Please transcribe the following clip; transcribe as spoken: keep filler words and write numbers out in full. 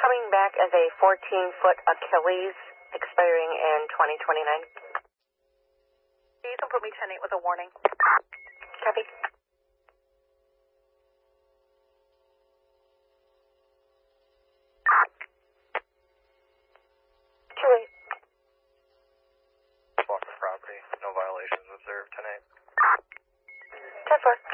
coming back as a fourteen-foot Achilles expiring in twenty twenty-nine. You can put me ten eight with a warning. Copy. two eight. Walk the property. No violations observed. ten eight. ten four.